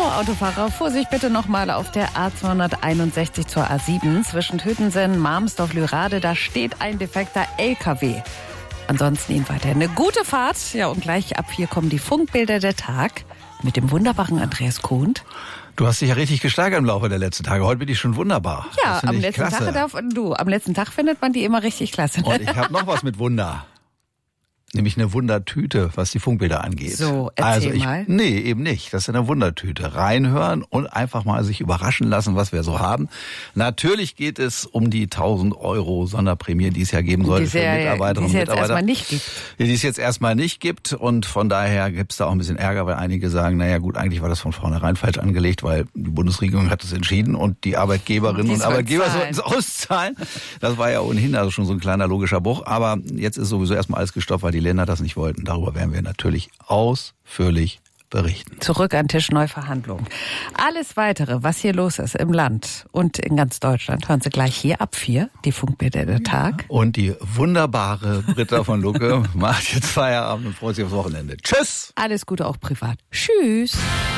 Hallo Autofahrer, Vorsicht bitte nochmal auf der A261 zur A7 zwischen Tötensen, Marmsdorf, Lürade. Da steht ein defekter LKW. Ansonsten Ihnen weiter eine gute Fahrt. Ja, und gleich ab 4 kommen die Funkbilder der Tag mit dem wunderbaren Andreas Kohnt. Du hast dich ja richtig gesteigert im Laufe der letzten Tage. Heute bin ich schon wunderbar. Ja, am letzten Tag findet man die immer richtig klasse. Und ich habe noch was mit Wunder. Nämlich eine Wundertüte, was die Funkbilder angeht. So, erzähl mal. Nee, eben nicht. Das ist eine Wundertüte. Reinhören und einfach mal sich überraschen lassen, was wir so haben. Natürlich geht es um die 1.000 € Sonderprämie, die es ja geben sollte für Mitarbeiterinnen und Mitarbeiter. Die es jetzt erstmal nicht gibt. Und von daher gibt es da auch ein bisschen Ärger, weil einige sagen, naja gut, eigentlich war das von vornherein falsch angelegt, weil die Bundesregierung hat es entschieden und die Arbeitgeberinnen und Arbeitgeber sollten es auszahlen. Das war ja ohnehin also schon so ein kleiner logischer Bruch. Aber jetzt ist sowieso erstmal alles gestoppt, weil die Länder das nicht wollten. Darüber werden wir natürlich ausführlich berichten. Zurück an Tisch Neuverhandlungen. Alles Weitere, was hier los ist im Land und in ganz Deutschland, hören Sie gleich hier ab 4, die Funkbilder der Tag. Und die wunderbare Britta von Lucke macht jetzt Feierabend und freut sich aufs Wochenende. Tschüss! Alles Gute auch privat. Tschüss!